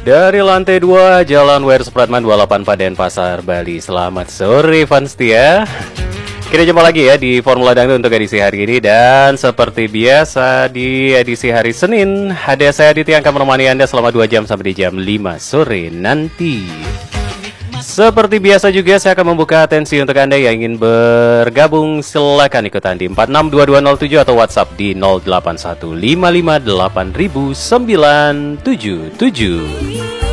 Dari lantai 2 Jalan WR Supratman 28 Denpasar, Bali. Selamat sore fans setia. Kita jumpa lagi ya di Formula Dangdut untuk edisi hari ini. Dan seperti biasa di edisi hari Senin, ada saya Aditya yang akan menemani Anda selama 2 jam sampai di jam 5 sore nanti. Seperti biasa juga saya akan membuka atensi untuk Anda yang ingin bergabung. Silakan ikutan di 462207 atau WhatsApp di 0815588977.